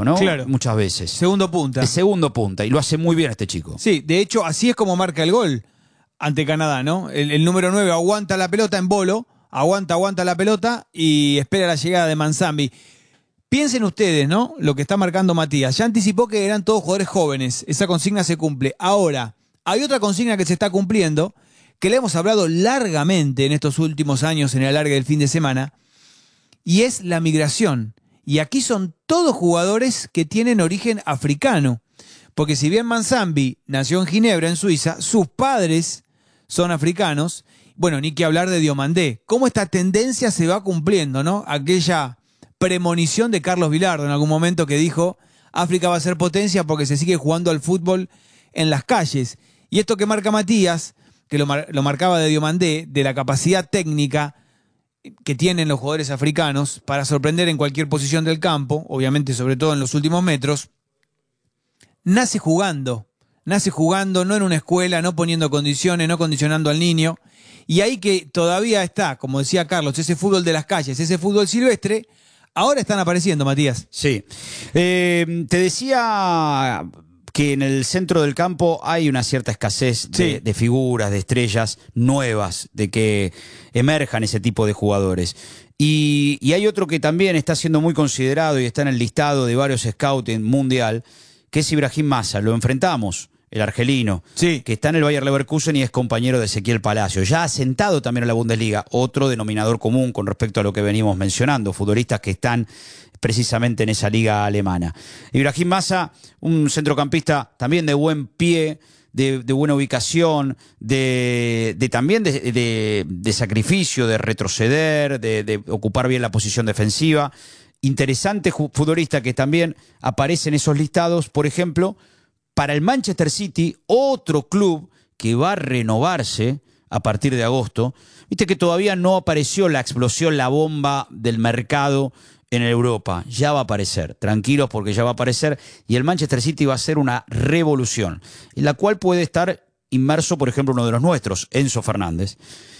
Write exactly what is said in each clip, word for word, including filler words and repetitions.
costado, ¿no? Claro. Muchas veces. Segundo punta. Es segundo punta, y lo hace muy bien este chico. Sí, de hecho, así es como marca el gol ante Canadá, ¿no? El, el número nueve aguanta la pelota en bolo, aguanta, aguanta la pelota y espera la llegada de Manzambi. Piensen ustedes, ¿no? Lo que está marcando Matías. Ya anticipó que eran todos jugadores jóvenes. Esa consigna se cumple. Ahora, hay otra consigna que se está cumpliendo, que le hemos hablado largamente en estos últimos años en el alargue del fin de semana, y es la migración. Y aquí son todos jugadores que tienen origen africano. Porque si bien Manzambi nació en Ginebra, en Suiza, sus padres son africanos. Bueno, ni que hablar de Diomandé. Cómo esta tendencia se va cumpliendo, ¿no? Aquella premonición de Carlos Vilardo en algún momento que dijo: África va a ser potencia porque se sigue jugando al fútbol en las calles. Y esto que marca Matías, que lo, mar- lo marcaba de Diomandé, de la capacidad técnica que tienen los jugadores africanos para sorprender en cualquier posición del campo, obviamente sobre todo en los últimos metros, nace jugando, nace jugando, no en una escuela, no poniendo condiciones, no condicionando al niño. Y ahí que todavía está, como decía Carlos, ese fútbol de las calles, ese fútbol silvestre, ahora están apareciendo, Matías. Sí. Eh, te decía que en el centro del campo hay una cierta escasez de, Sí. de figuras, de estrellas nuevas, de que emerjan ese tipo de jugadores. Y, y hay otro que también está siendo muy considerado y está en el listado de varios scouts en mundial, que es Ibrahim Massa. Lo enfrentamos, el argelino, Sí. que está en el Bayer Leverkusen y es compañero de Ezequiel Palacio. Ya asentado también en la Bundesliga, otro denominador común con respecto a lo que venimos mencionando, futbolistas que están precisamente en esa liga alemana. Ibrahim Massa, un centrocampista también de buen pie, de, de buena ubicación, de, de también de, de, de sacrificio, de retroceder, de, de ocupar bien la posición defensiva. Interesante futbolista que también aparece en esos listados, por ejemplo, para el Manchester City, otro club que va a renovarse a partir de agosto. Viste que todavía no apareció la explosión, la bomba del mercado en Europa. Ya va a aparecer, tranquilos porque ya va a aparecer, y el Manchester City va a ser una revolución, en la cual puede estar inmerso, por ejemplo, uno de los nuestros, Enzo Fernández,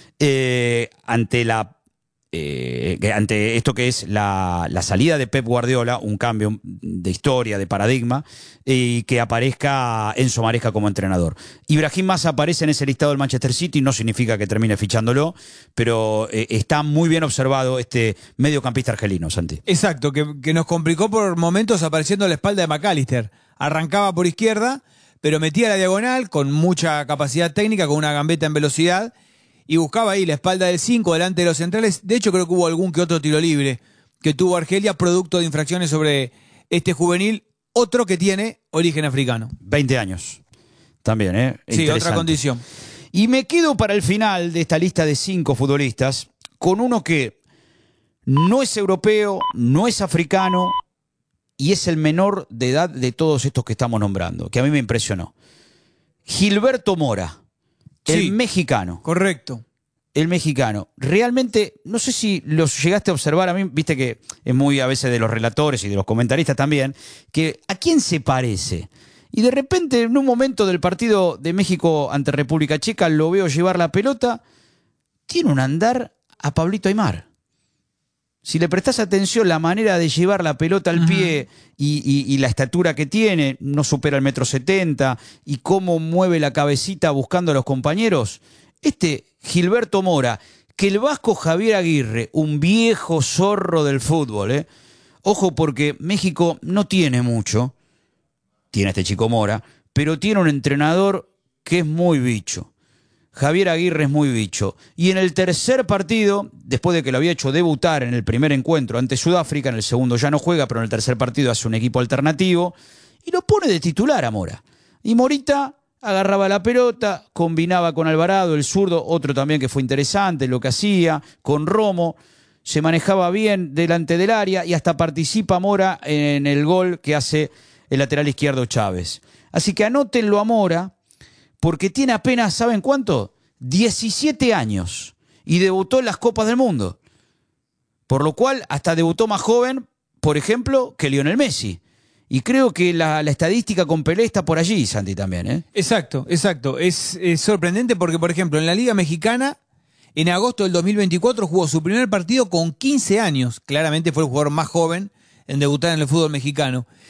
eh, ante la Eh, ante esto que es la, la salida de Pep Guardiola, un cambio de historia, de paradigma, y que aparezca Enzo Maresca como entrenador. Ibrahim Massa aparece en ese listado del Manchester City, no significa que termine fichándolo, pero eh, está muy bien observado este mediocampista argelino, Santi. Exacto, que, que nos complicó por momentos apareciendo a la espalda de McAllister. Arrancaba por izquierda, pero metía la diagonal con mucha capacidad técnica, con una gambeta en velocidad, y buscaba ahí la espalda del cinco delante de los centrales. De hecho, creo que hubo algún que otro tiro libre que tuvo Argelia, producto de infracciones sobre este juvenil, otro que tiene origen africano. veinte años también, ¿eh? Sí, otra condición. Y me quedo para el final de esta lista de cinco futbolistas con uno que no es europeo, no es africano y es el menor de edad de todos estos que estamos nombrando, que a mí me impresionó. Gilberto Mora. El Sí, mexicano. correcto. El mexicano. Realmente, no sé si los llegaste a observar, a mí, viste que es muy a veces de los relatores y de los comentaristas también, que ¿a quién se parece? Y de repente, en un momento del partido de México ante República Checa, lo veo llevar la pelota, tiene un andar a Pablito Aimar. Si le prestás atención, la manera de llevar la pelota al pie y, y, y la estatura que tiene, no supera el metro setenta, y cómo mueve la cabecita buscando a los compañeros. Este Gilberto Mora, que el vasco Javier Aguirre, un viejo zorro del fútbol, ¿eh? Ojo porque México no tiene mucho, tiene este chico Mora, pero tiene un entrenador que es muy bicho. Javier Aguirre es muy bicho. Y en el tercer partido, después de que lo había hecho debutar en el primer encuentro ante Sudáfrica, en el segundo ya no juega, pero en el tercer partido hace un equipo alternativo, y lo pone de titular a Mora. Y Morita agarraba la pelota, combinaba con Alvarado, el zurdo, otro también que fue interesante, lo que hacía, con Romo, se manejaba bien delante del área y hasta participa Mora en el gol que hace el lateral izquierdo Chávez. Así que anótenlo a Mora, porque tiene apenas, ¿saben cuánto? diecisiete años y debutó en las Copas del Mundo. Por lo cual, hasta debutó más joven, por ejemplo, que Lionel Messi. Y creo que la, la estadística con Pelé está por allí, Santi, también, ¿eh? Exacto, exacto. Es, es sorprendente porque, por ejemplo, en la Liga Mexicana, en agosto del dos mil veinticuatro jugó su primer partido con quince años. Claramente fue el jugador más joven en debutar en el fútbol mexicano.